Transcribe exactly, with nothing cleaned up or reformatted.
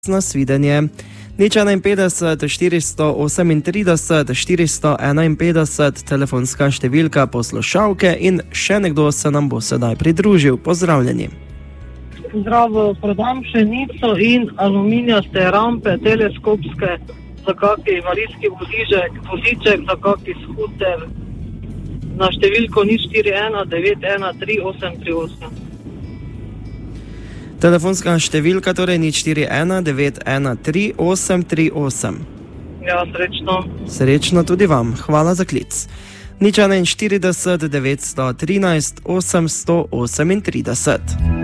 Nasvidenje. Nič enainpetdeset, štiristo osemintrideset, štiristo enainpetdeset, telefonska številka poslušalke in še nekdo se nam bo sedaj pridružil. Pozdravljeni. Zdravo, prodam pšenico in aluminijaste rampe teleskopske za kaki invalidski voziček, voziček za kaki skuter na številko nič štiri ena devet ena tri osem tri osem. Telefonska številka torej nič štiri ena devet ena tri osem tri osem. Ja, srečno. Srečno tudi vam. Hvala za klic. nič enainštirideset devetsto trinajst osemsto osemintrideset.